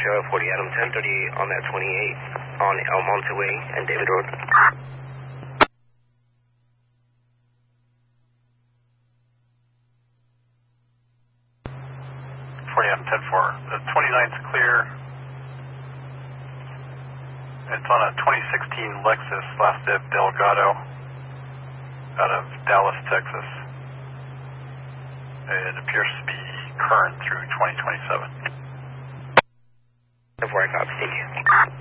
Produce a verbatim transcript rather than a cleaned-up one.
Show forty Adam ten thirty on that twenty-eight on El Monte Way and David Road. forty Adam ten four. The twenty-nine's clear. It's on a twenty sixteen Lexus last dip Delgado out of Dallas, Texas. It appears to be current through twenty twenty-seven. Before I copy, thank you.